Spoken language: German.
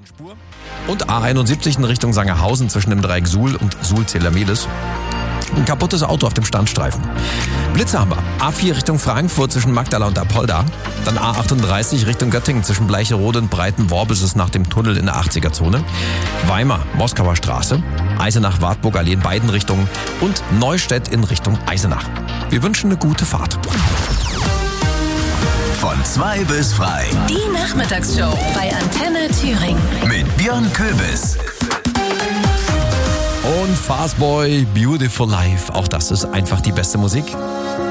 Spur. Und A71 in Richtung Sangerhausen zwischen dem Dreieck Suhl und Suhl-Zelamelis. Ein kaputtes Auto auf dem Standstreifen. Blitze haben wir. A4 Richtung Frankfurt zwischen Magdala und Apolda. Dann A38 Richtung Göttingen zwischen Bleicherode und Breitenworb ist es nach dem Tunnel in der 80er-Zone. Weimar, Moskauer Straße. Eisenach, Wartburg Allee in beiden Richtungen. Und Neustädt in Richtung Eisenach. Wir wünschen eine gute Fahrt. Von 2 bis frei. Die Nachmittagsshow bei Antenne Thüringen. Mit Björn Köbis. Und Fastboy, Beautiful Life. Auch das ist einfach die beste Musik.